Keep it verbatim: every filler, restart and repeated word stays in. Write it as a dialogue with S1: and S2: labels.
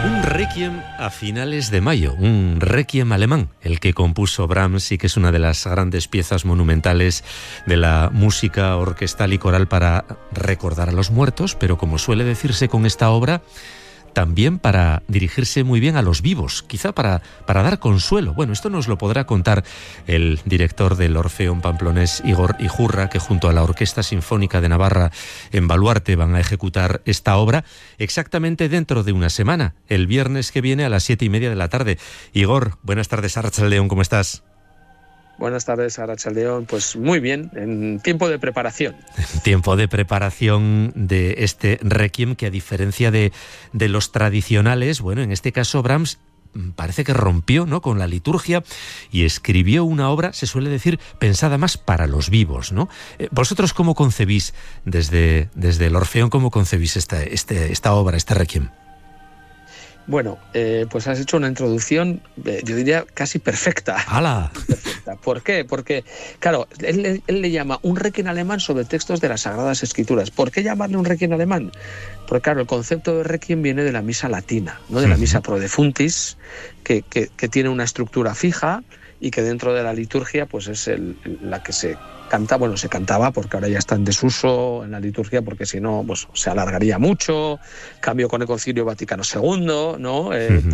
S1: Un requiem a finales de mayo, un requiem alemán, el que compuso Brahms y que es una de las grandes piezas monumentales de la música orquestal y coral para recordar a los muertos, pero como suele decirse con esta obra, también para dirigirse muy bien a los vivos, quizá para, para dar consuelo. Bueno, esto nos lo podrá contar el director del Orfeón Pamplonés, Igor Ijurra, que junto a la Orquesta Sinfónica de Navarra en Baluarte van a ejecutar esta obra exactamente dentro de una semana, el viernes que viene a las siete y media de la tarde. Igor, buenas tardes, Arratsaldeon, ¿cómo estás?
S2: Buenas tardes, Arratsaldeon. Pues muy bien, en tiempo de preparación.
S1: Tiempo de preparación de este requiem que, a diferencia de, de los tradicionales, bueno, en este caso Brahms parece que rompió, ¿no?, con la liturgia y escribió una obra, se suele decir, pensada más para los vivos, ¿no? Eh, ¿Vosotros cómo concebís desde, desde el Orfeón, cómo concebís esta, este, esta obra, este requiem?
S2: Bueno, eh, pues has hecho una introducción, eh, yo diría casi perfecta.
S1: ¡Hala!
S2: Perfecta. ¿Por qué? Porque, claro, él, él le llama un requiem alemán sobre textos de las Sagradas Escrituras. ¿Por qué llamarle un requiem alemán? Porque, claro, el concepto de requiem viene de la misa latina, ¿no? De la misa pro defuntis, que, que, que tiene una estructura fija y que dentro de la liturgia pues es el, la que se canta, bueno, se cantaba porque ahora ya está en desuso en la liturgia, porque si no pues se alargaría mucho. Cambio con el Concilio Vaticano segundo, ¿no? Eh,